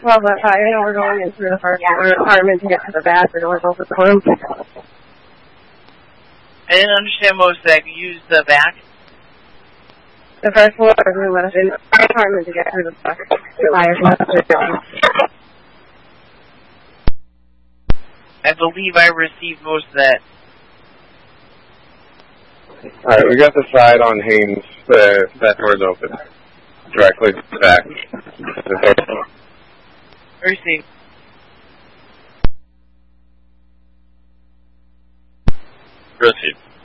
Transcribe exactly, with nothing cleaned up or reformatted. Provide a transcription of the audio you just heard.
twelve left high. I know we're going in through the first floor apartment to get to the back. The door's open for him. I didn't understand most of that. Could you use the back? The first floor, we went in the apartment to get through the back. The fire I believe I received most of that. Alright, we got the side on Haynes. The, that door's open. Directly to the back. The third floor. Received. Received.